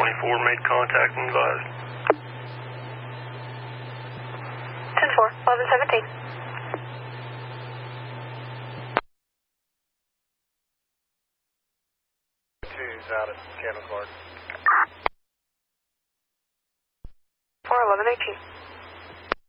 made contact and advised. 10-4, 11-17. Two's out at Candle Court. 4-11-18.